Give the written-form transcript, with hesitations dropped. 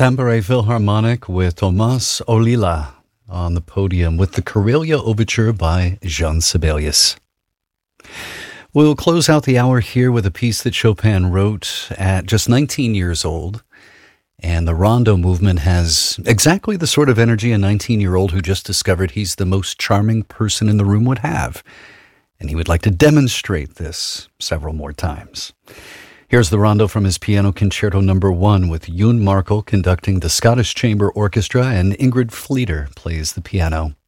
Tampere Philharmonic with Tomas Olila on the podium with the Karelia Overture by Jean Sibelius. We'll close out the hour here with a piece that Chopin wrote at just 19 years old. And the rondo movement has exactly the sort of energy a 19-year-old who just discovered he's the most charming person in the room would have. And he would like to demonstrate this several more times. Here's the rondo from his Piano Concerto No. 1 with Yoon Markel conducting the Scottish Chamber Orchestra, and Ingrid Fleeter plays the piano.